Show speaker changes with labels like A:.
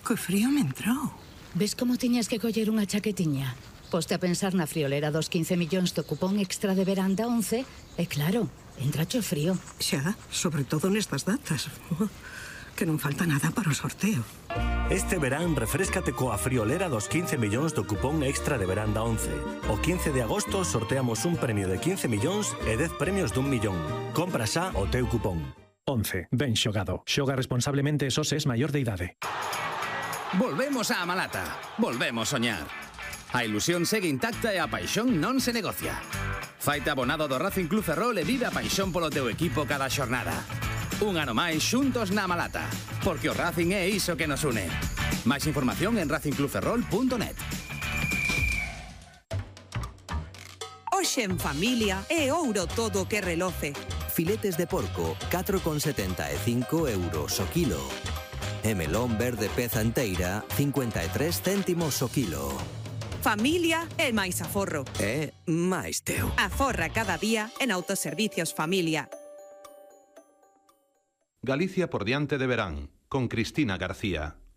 A: Que frío me entrou.
B: Ves como tiñas que coller unha chaquetiña? Poste a pensar na friolera dos 15 millóns do cupón extra de verán da 11 e claro, entracho frío.
A: Xa, sobre todo nestas datas. Que non falta nada para o sorteo.
C: Este verán refréscate coa friolera dos 15 millóns do cupón extra de verán da 11. O 15 de agosto sorteamos un premio de 15 millóns e 10 premios dun millón. Compra xa o teu cupón.
D: 11. Ben xogado. Xoga responsablemente e só se es maior de idade.
E: Volvemos á Malata. Volvemos soñar. A ilusión segue intacta e a paixón non se negocia. Faite abonado do Racing Club Ferrol e vive a paixón polo teu equipo cada xornada. Un ano máis xuntos na Malata, porque o Racing é iso que nos une. Máis información en racingclubferrol.net.
F: Hoxe en familia é ouro todo o que reloce.
G: Filetes de porco, 4,75 euros o kilo. E melón verde peza enteira, 53 céntimos o kilo.
F: Familia é máis aforro.
G: É máis teu.
F: Aforra cada día en Autoservicios Familia.
H: Galicia por diante de verán, con Cristina García.